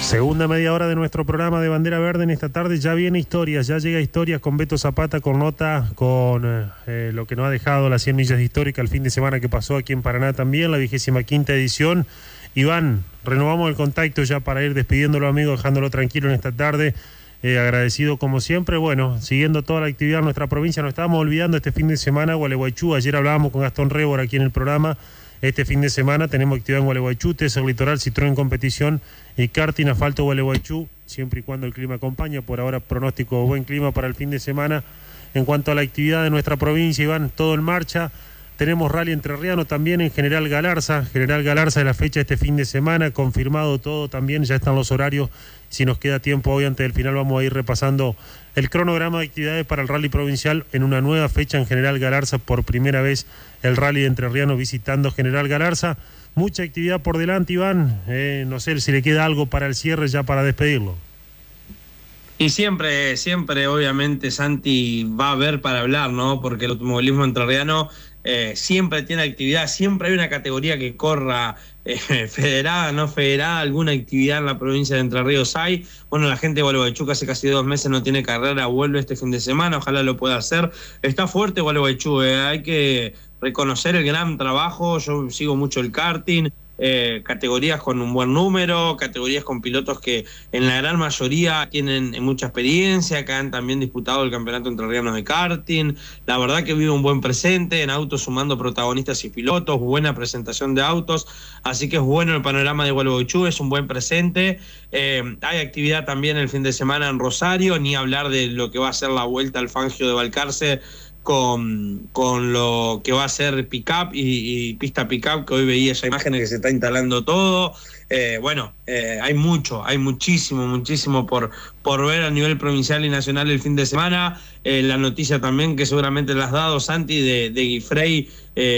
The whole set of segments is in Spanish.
Segunda media hora de nuestro programa de Bandera Verde en esta tarde. Ya viene Historias, ya llega Historias con Beto Zapata, con nota, con lo que nos ha dejado las 100 millas de histórica el fin de semana que pasó aquí en Paraná también, la 25ª edición. Iván, renovamos el contacto ya para ir despidiéndolo, amigo, dejándolo tranquilo en esta tarde. Agradecido como siempre, bueno, siguiendo toda la actividad en nuestra provincia. Nos estábamos olvidando este fin de semana Gualeguaychú. Ayer hablábamos con Gastón Rebor aquí en el programa. Este fin de semana tenemos actividad en Gualeguaychú, Tesser Litoral, Citroën Competición y karting asfalto Gualeguaychú, siempre y cuando el clima acompaña. Por ahora pronóstico buen clima para el fin de semana. En cuanto a la actividad de nuestra provincia, Iván, todo en marcha. Tenemos rally entrerriano también en General Galarza de la fecha este fin de semana, confirmado todo también, ya están los horarios. Si nos queda tiempo hoy antes del final vamos a ir repasando el cronograma de actividades para el rally provincial en una nueva fecha en General Galarza, por primera vez el rally de entrerriano visitando General Galarza. Mucha actividad por delante, Iván, no sé si le queda algo para el cierre ya para despedirlo. Y siempre, obviamente, Santi, va a haber para hablar, ¿no? Porque el automovilismo entrerriano siempre tiene actividad, siempre hay una categoría que corra, federada, no federada, alguna actividad en la provincia de Entre Ríos hay. Bueno, la gente de Gualeguaychú, que hace casi 2 meses no tiene carrera, vuelve este fin de semana, ojalá lo pueda hacer. Está fuerte Gualeguaychú, hay que reconocer el gran trabajo. Yo sigo mucho el karting, categorías con un buen número, categorías con pilotos que en la gran mayoría tienen mucha experiencia, que han también disputado el campeonato entrerriano de karting. La verdad que vive un buen presente en autos, sumando protagonistas y pilotos, buena presentación de autos, así que es bueno el panorama de Gualeguaychú, es un buen presente. Hay actividad también el fin de semana en Rosario, ni hablar de lo que va a ser la vuelta al Fangio de Balcarce, con lo que va a ser pick-up y pista pick-up, que hoy veía esa imagen que se está instalando todo. Hay muchísimo por ver a nivel provincial y nacional el fin de semana. La noticia también que seguramente la has dado, Santi, de Guifrey,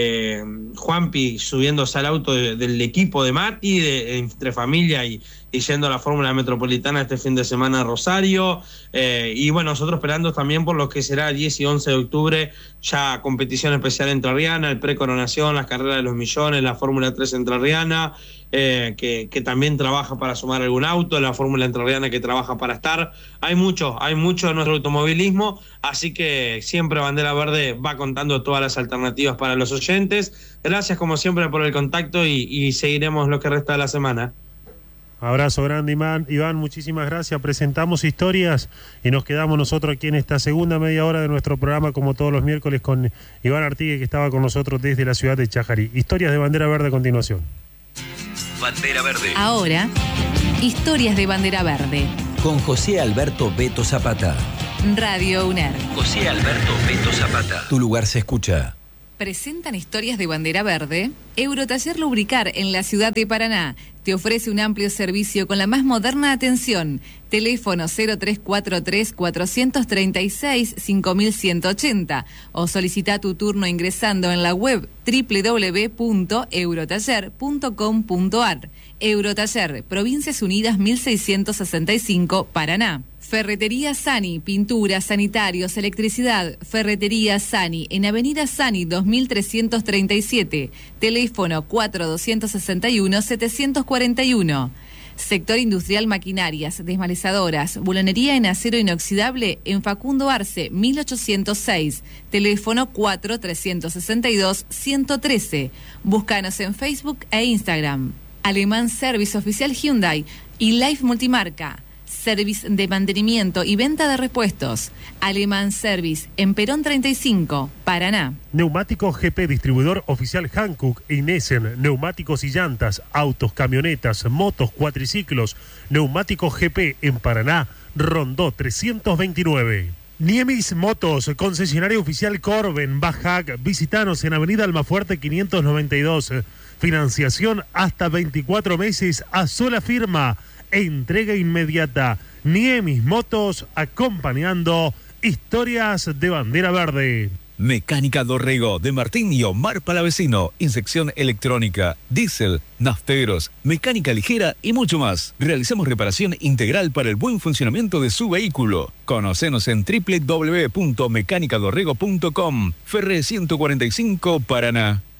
Juanpi subiéndose al auto del equipo de Mati, entre familia y yendo a la Fórmula Metropolitana este fin de semana a Rosario. Y bueno, nosotros esperando también por lo que será 10 y 11 de octubre, ya competición especial entrerriana, el pre-coronación, las carreras de los millones, la Fórmula 3 entrerriana, que también trabaja para sumar algún auto, la Fórmula entrerriana que trabaja para estar. Hay mucho de nuestro automovilismo, así que siempre Bandera Verde va contando todas las alternativas para los oyentes. Gracias como siempre por el contacto y seguiremos lo que resta de la semana. Abrazo grande, Iván, muchísimas gracias. Presentamos Historias y nos quedamos nosotros aquí en esta segunda media hora de nuestro programa, como todos los miércoles, con Iván Artigue, que estaba con nosotros desde la ciudad de Chajarí. Historias de Bandera Verde a continuación. Bandera Verde. Ahora, Historias de Bandera Verde. Con José Alberto Beto Zapata. Radio UNER. José Alberto Beto Zapata. Tu lugar se escucha. Presentan Historias de Bandera Verde. Eurotaller Lubricar en la ciudad de Paraná te ofrece un amplio servicio con la más moderna atención. Teléfono 0343-436-5180 o solicita tu turno ingresando en la web www.eurotaller.com.ar. Eurotaller, Provincias Unidas 1665, Paraná. Ferretería Sani, pinturas, sanitarios, electricidad. Ferretería Sani, en Avenida Sani 2337. Teléfono 4261-741. Sector Industrial Maquinarias, Desmalezadoras, Bulonería en acero inoxidable en Facundo Arce 1806. Teléfono 4362-113. Búscanos en Facebook e Instagram. Alemán Service Oficial Hyundai y Life Multimarca. Service de mantenimiento y venta de repuestos. Alemán Service, en Perón 35, Paraná. Neumáticos GP, distribuidor oficial Hankook y Nessen. Neumáticos y llantas, autos, camionetas, motos, cuatriciclos. Neumáticos GP en Paraná, Rondó 329. Niemis Motos, concesionario oficial Corben, Bajac. Visitanos en Avenida Almafuerte 592. Financiación hasta 24 meses a sola firma. Entrega inmediata. Niemis Motos, acompañando Historias de Bandera Verde. Mecánica Dorrego, de Martín y Omar Palavecino. Inyección electrónica, diésel, nafteros, mecánica ligera y mucho más. Realizamos reparación integral para el buen funcionamiento de su vehículo. Conocenos en www.mecanicadorrego.com. Ferre 145, Paraná.